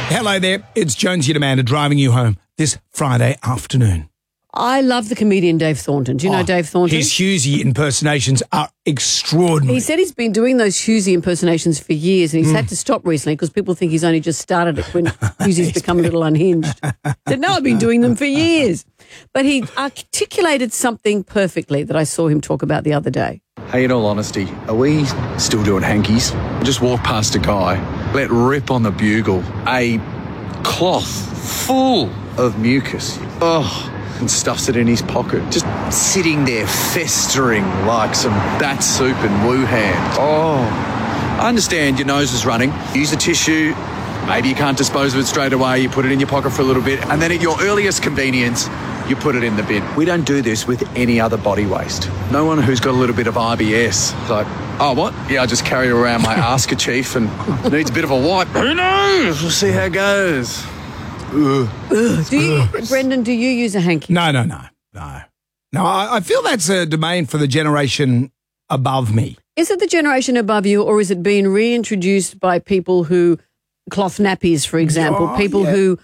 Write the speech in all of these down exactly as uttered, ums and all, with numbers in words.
Hello there, it's Jonesy and Amanda driving you home this Friday afternoon. I love the comedian Dave Thornton. Do you know Oh, Dave Thornton? His Hughesy impersonations are extraordinary. He said he's been doing those Hughesy impersonations for years and he's Mm. had to stop recently because people think he's only just started it when Hughesy's become a little unhinged. He said, no, I've been doing them for years. But he articulated something perfectly that I saw him talk about the other day. Hey, in all honesty, are we still doing hankies? Just walk past a guy, let rip on the bugle, a cloth full of mucus. Oh, and stuffs it in his pocket. Just sitting there festering like some bat soup in Wuhan. Oh, I understand your nose is running. Use a tissue. Maybe you can't dispose of it straight away. You put it in your pocket for a little bit. And then at your earliest convenience, you put it in the bin. We don't do this with any other body waste. No one who's got a little bit of I B S. Like, oh, what? Yeah, I just carry around my ask-a-chief and needs a bit of a wipe. Who knows? We'll see how it goes. Ugh. Ugh. Do you, Brendan, do you use a hanky? No, no, no, no. No, I, I feel that's a domain for the generation above me. Is it the generation above you or is it being reintroduced by people who, cloth nappies, for example, Oh, people yeah. who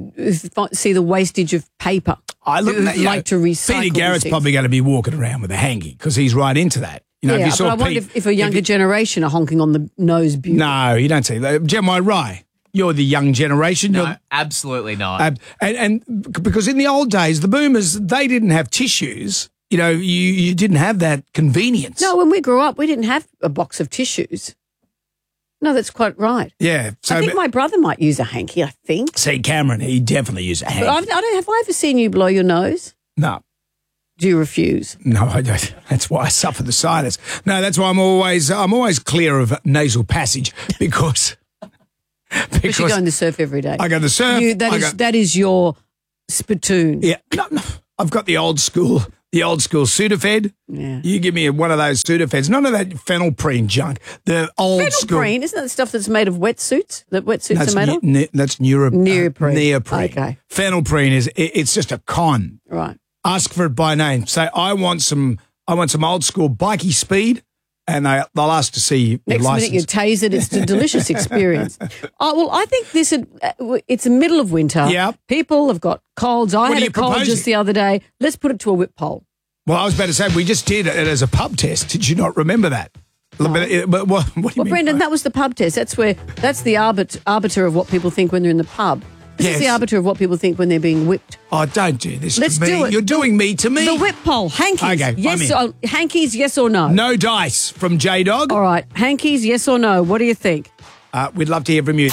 see the wastage of paper, I look who at, you like know, to recycle Peter Garrett's things? probably going to be walking around with a hanky because he's right into that. You know, yeah, if you saw but I wonder Pete, if, if a younger you- generation are honking on the nose bugle. No, you don't see that. Jeremiah Rye, you're the young generation. No, You're- absolutely not. Uh, and, and because in the old days, the boomers, they didn't have tissues. You know, you, you didn't have that convenience. No, when we grew up, we didn't have a box of tissues. No, that's quite right. Yeah. So, I think my brother might use a hanky, I think. see, Cameron, he definitely used a But hanky. I've, I don't, have I ever seen you blow your nose? No. Do you refuse? No, I don't. That's why I suffer the sinus. No, that's why I'm always I'm always clear of nasal passage because Because you because go in the surf every day. I go to the surf. You, that, I is, go- that is your spittoon. yeah, no, no, I've got the old school the old school Sudafed. Yeah. You give me one of those Sudafeds, none of that phenylprene junk. The old school. Phenylprene, isn't that the stuff that's made of wetsuits? That wetsuits That's, are made ne- of? ne- that's neuro- Neoprene. Uh, neoprene. Okay. Phenylprene is it, it's just a con. Right. Ask for it by name. Say I want some. I want some old school bikey speed, and they they'll ask to see your Next license. minute you tase it. It's a delicious experience. Oh, well, I think this is, uh, it's the middle of winter. Yeah. People have got colds. I What are had you a cold proposing? just the other day. Let's put it to a whip poll. Well, I was about to say we just did it as a pub test. Did you not remember that? But, but what, what do you Well, mean? Brendan, that was the pub test. That's where, that's the arbit, arbiter of what people think when they're in the pub. This is Yes. the arbiter of what people think when they're being whipped. Oh, don't do this Let's to me. do it. You're doing me to me. The whip poll. Hankies. Okay, yes I'm or, hankies, yes or no? No dice from J Dog. All right. Hankies, yes or no? What do you think? Uh, we'd love to hear from you.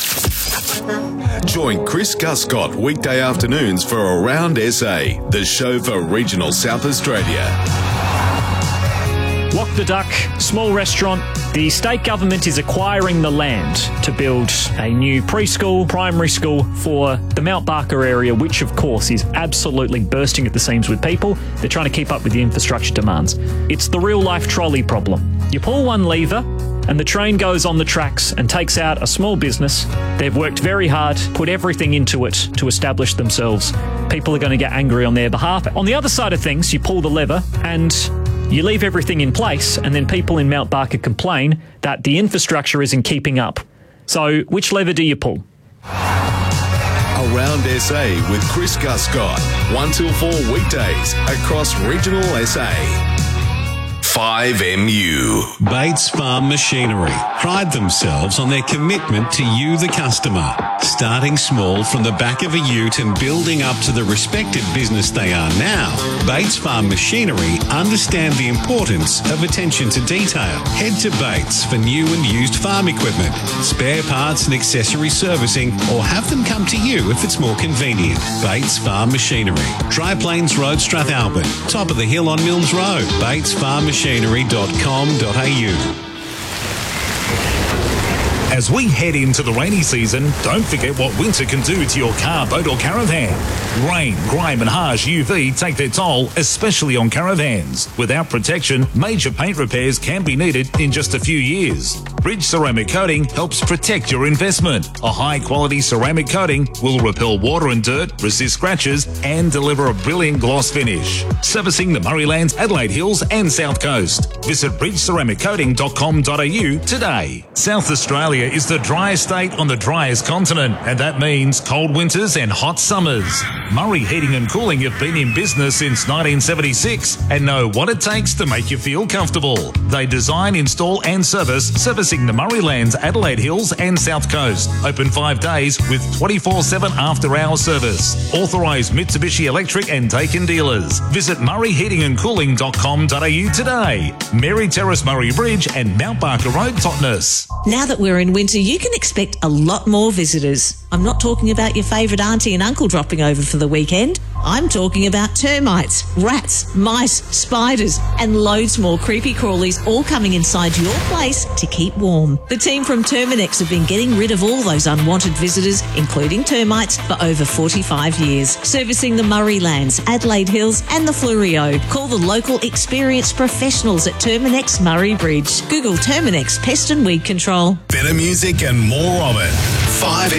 Join Chris Guscott weekday afternoons for Around S A, the show for regional South Australia. Walk the Duck, small restaurant. The state government is acquiring the land to build a new preschool, primary school for the Mount Barker area, which of course is absolutely bursting at the seams with people. They're trying to keep up with the infrastructure demands. It's the real life trolley problem. You pull one lever and the train goes on the tracks and takes out a small business. They've worked very hard, put everything into it to establish themselves. People are going to get angry on their behalf. On the other side of things, you pull the lever and you leave everything in place, and then people in Mount Barker complain that the infrastructure isn't keeping up. So which lever do you pull? Around S A with Chris Guscott, one till four weekdays across regional S A. five M U. Bates Farm Machinery pride themselves on their commitment to you, the customer. Starting small from the back of a ute and building up to the respected business they are now, Bates Farm Machinery understand the importance of attention to detail. Head to Bates for new and used farm equipment, spare parts and accessory servicing, or have them come to you if it's more convenient. Bates Farm Machinery, Dry Plains Road, Strathalbyn, top of the hill on Milnes Road, bates farm machinery dot com dot a u. As we head into the rainy season, don't forget what winter can do to your car, boat or caravan. Rain, grime and harsh U V take their toll, especially on caravans. Without protection, major paint repairs can be needed in just a few years. Bridge Ceramic Coating helps protect your investment. A high-quality ceramic coating will repel water and dirt, resist scratches and deliver a brilliant gloss finish. Servicing the Murraylands, Adelaide Hills and South Coast. Visit bridge ceramic coating dot com dot a u today. South Australia Australia is the driest state on the driest continent, and that means cold winters and hot summers. Murray Heating and Cooling have been in business since nineteen seventy-six and know what it takes to make you feel comfortable. They design, install and service, servicing the Murraylands, Adelaide Hills and South Coast. Open five days with twenty-four seven after-hour service. Authorised Mitsubishi Electric and Taken dealers. Visit murray heating and cooling dot com dot a u today. Mary Terrace, Murray Bridge and Mount Barker Road, Totnes. Now that we're in winter, you can expect a lot more visitors. I'm not talking about your favourite auntie and uncle dropping over for the weekend. I'm talking about termites, rats, mice, spiders and loads more creepy crawlies all coming inside your place to keep warm. The team from Terminex have been getting rid of all those unwanted visitors, including termites, for over forty-five years. Servicing the Murraylands, Adelaide Hills and the Fleurieu. Call the local experienced professionals at Terminex Murray Bridge. Google Terminex Pest and Weed Control. Better music and more of it. five